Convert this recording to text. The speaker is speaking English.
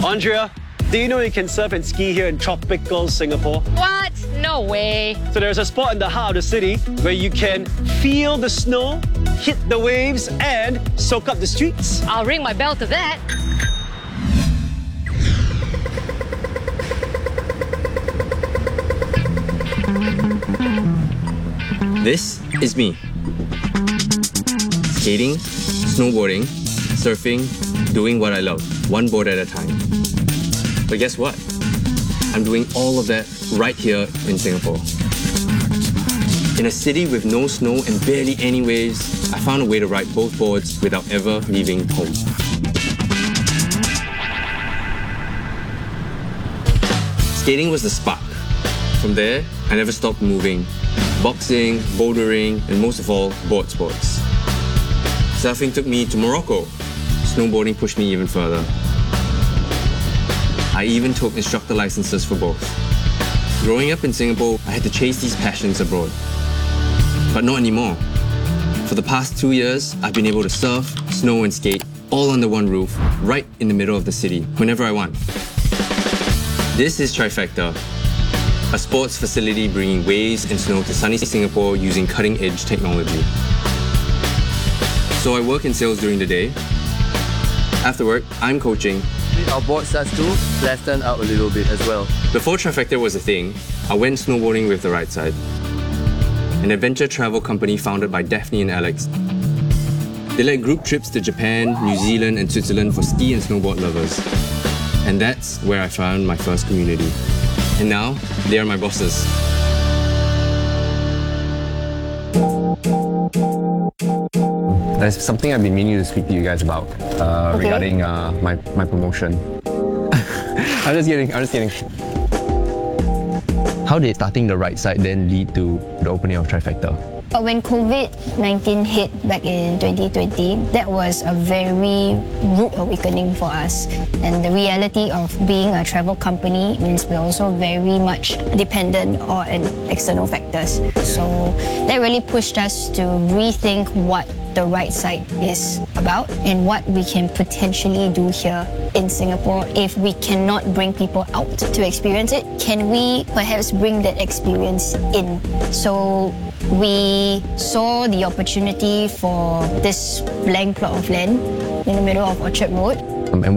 Andrea, do you know you can surf and ski here in tropical Singapore? What? No way. So there's a spot in the heart of the city where you can feel the snow, hit the waves, and soak up the streets. I'll ring my bell to that. This is me. Skating, snowboarding, surfing, doing what I love, one board at a time. But guess what? I'm doing all of that right here in Singapore. In a city with no snow and barely any waves, I found a way to ride both boards without ever leaving home. Skating was the spark. From there, I never stopped moving. Boxing, bouldering, and most of all, board sports. Surfing took me to Morocco. Snowboarding pushed me even further. I even took instructor licenses for both. Growing up in Singapore, I had to chase these passions abroad. But not anymore. For the past 2 years, I've been able to surf, snow, and skate all under one roof, right in the middle of the city, whenever I want. This is Trifecta, a sports facility bringing waves and snow to sunny Singapore using cutting-edge technology. So I work in sales during the day. After work, I'm coaching. Our board starts to flatten out a little bit as well. Before Trifecta was a thing, I went snowboarding with the Right Side, an adventure travel company founded by Daphne and Alex. They led group trips to Japan, New Zealand, and Switzerland for ski and snowboard lovers. And that's where I found my first community. And now, they are my bosses. There's something I've been meaning to speak to you guys about regarding my promotion. I'm just kidding. How did starting the Right Side then lead to the opening of Trifecta? When COVID-19 hit back in 2020, that was a very rude awakening for us. And the reality of being a travel company means we're also very much dependent on external factors. So that really pushed us to rethink what the Right Side is about and what we can potentially do here in Singapore. If we cannot bring people out to experience it, can we perhaps bring that experience in? So we saw the opportunity for this blank plot of land in the middle of Orchard Road. And